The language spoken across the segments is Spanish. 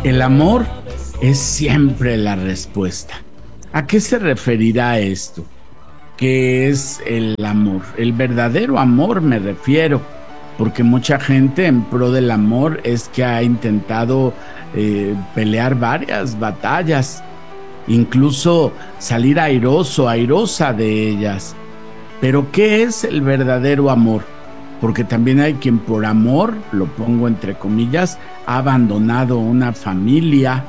El amor es siempre la respuesta. ¿A qué se referirá esto? ¿Qué es el amor? El verdadero amor me refiero, porque mucha gente en pro del amor es que ha intentado pelear varias batallas, incluso salir airoso, airosa de ellas. Pero ¿qué es el verdadero amor? Porque también hay quien por amor, lo pongo entre comillas, ha abandonado una familia,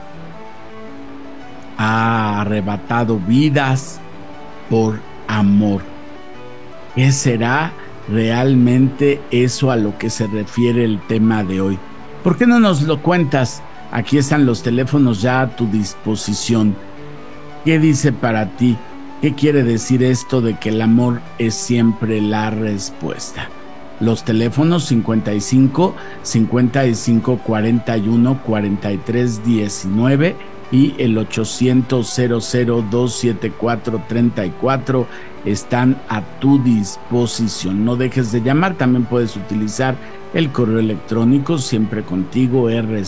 ha arrebatado vidas por amor. ¿Qué será realmente eso a lo que se refiere el tema de hoy? ¿Por qué no nos lo cuentas? Aquí están los teléfonos ya a tu disposición. ¿Qué dice para ti? ¿Qué quiere decir esto de que el amor es siempre la respuesta? Los teléfonos 55 55 41 43 19 y el 800 00 274 34 están a tu disposición. No dejes de llamar, también puedes utilizar el correo electrónico siempre contigo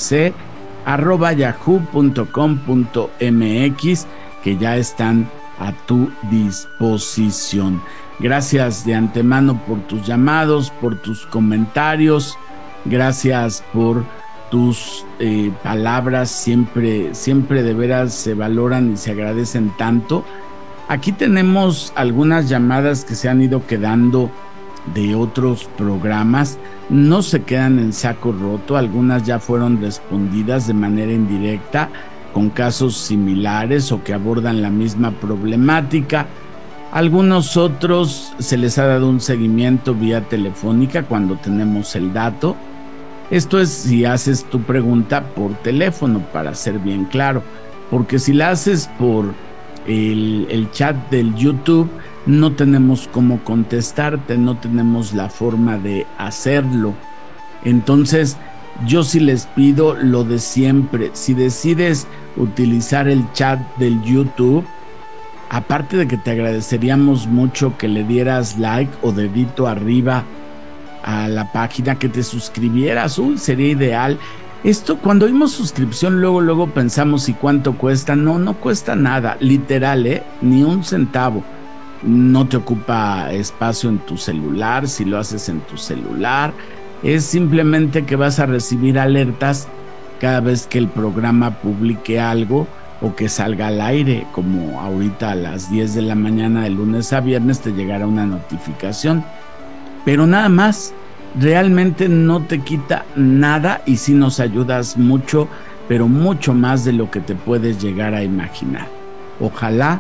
rc@yahoo.com.mx, que ya están a tu disposición. Gracias de antemano por tus llamados, por tus comentarios, gracias por tus palabras, siempre de veras se valoran y se agradecen tanto. Aquí tenemos algunas llamadas que se han ido quedando de otros programas, no se quedan en saco roto, algunas ya fueron respondidas de manera indirecta con casos similares o que abordan la misma problemática. Algunos otros se les ha dado un seguimiento vía telefónica cuando tenemos el dato. Esto es si haces tu pregunta por teléfono, para ser bien claro, porque si la haces por el chat del YouTube, no tenemos cómo contestarte, no tenemos la forma de hacerlo. Entonces, yo sí les pido lo de siempre. Si decides utilizar el chat del YouTube, aparte de que te agradeceríamos mucho que le dieras like o dedito arriba a la página, que te suscribieras, sería ideal. Esto, cuando oímos suscripción, luego pensamos, ¿y cuánto cuesta? No cuesta nada, literal, ni un centavo. No te ocupa espacio en tu celular, si lo haces en tu celular. Es simplemente que vas a recibir alertas cada vez que el programa publique algo o que salga al aire, como ahorita a las 10 de la mañana de lunes a viernes te llegará una notificación. Pero nada más, realmente no te quita nada y sí nos ayudas mucho, pero mucho más de lo que te puedes llegar a imaginar. Ojalá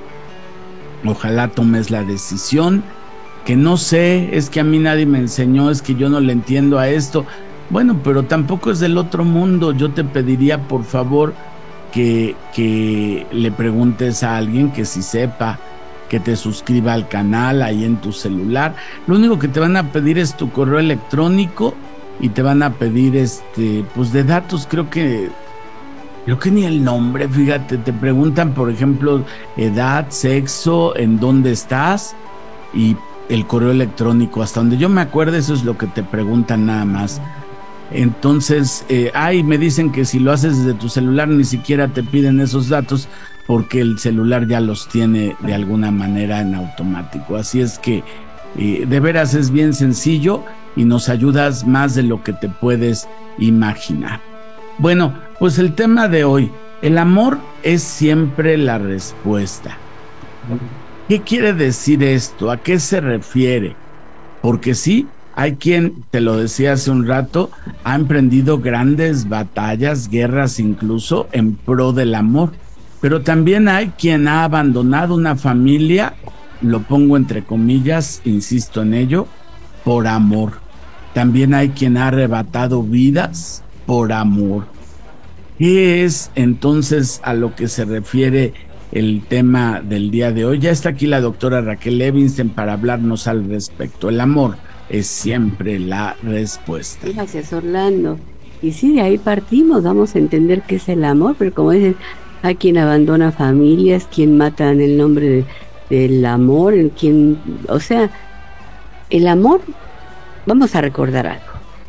tomes la decisión, que no sé, es que a mí nadie me enseñó, es que yo no le entiendo a esto. Bueno, pero tampoco es del otro mundo. Yo te pediría, por favor, que le preguntes a alguien que sí sepa, que te suscriba al canal ahí en tu celular. Lo único que te van a pedir es tu correo electrónico y te van a pedir pues de datos, creo que ni el nombre, fíjate, te preguntan, por ejemplo, edad, sexo, en dónde estás y el correo electrónico. Hasta donde yo me acuerdo, eso es lo que te preguntan nada más. Entonces, me dicen que si lo haces desde tu celular ni siquiera te piden esos datos porque el celular ya los tiene de alguna manera en automático. Así es que de veras es bien sencillo y nos ayudas más de lo que te puedes imaginar. Bueno, pues el tema de hoy, el amor es siempre la respuesta. ¿Qué quiere decir esto? ¿A qué se refiere? Porque sí, hay quien, te lo decía hace un rato, ha emprendido grandes batallas, guerras incluso, en pro del amor. Pero también hay quien ha abandonado una familia, lo pongo entre comillas, insisto en ello, por amor. También hay quien ha arrebatado vidas por amor. ¿Qué es entonces a lo que se refiere el tema del día de hoy? Ya está aquí la doctora Raquel Levinstein para hablarnos al respecto. El amor es siempre la respuesta. Gracias, Orlando. Y sí, de ahí partimos, vamos a entender qué es el amor, pero como dicen, hay quien abandona familias, quien mata en el nombre del amor, o sea, el amor, vamos a recordar algo.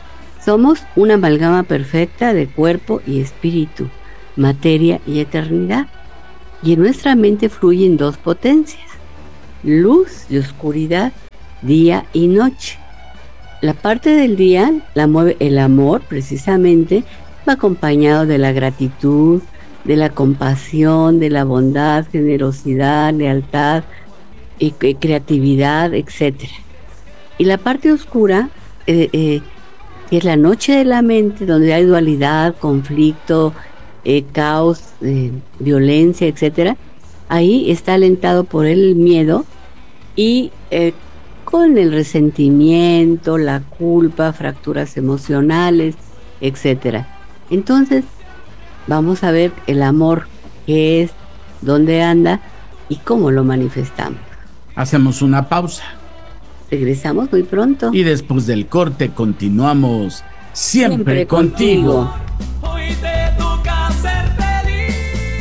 Somos una amalgama perfecta de cuerpo y espíritu, materia y eternidad. Y en nuestra mente fluyen dos potencias, luz y oscuridad, día y noche. La parte del día la mueve el amor, precisamente, va acompañado de la gratitud, de la compasión, de la bondad, generosidad, lealtad, y creatividad, etc. Y la parte oscura, que es la noche de la mente, donde hay dualidad, conflicto, caos, violencia, etc. Ahí está alentado por el miedo y con el resentimiento, la culpa, fracturas emocionales, etc. Entonces, vamos a ver el amor, qué es, dónde anda y cómo lo manifestamos. Hacemos una pausa. Regresamos muy pronto. Y después del corte continuamos siempre contigo. Hoy te toca ser feliz.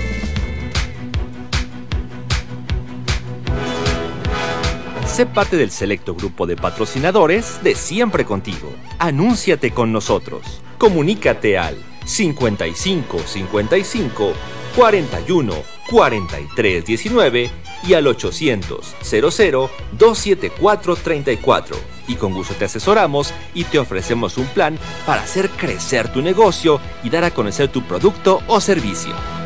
Sé parte del selecto grupo de patrocinadores de Siempre Contigo. Anúnciate con nosotros. Comunícate al 55 55 41 43 19 y al 800 00 274 34. Y con gusto te asesoramos y te ofrecemos un plan para hacer crecer tu negocio y dar a conocer tu producto o servicio.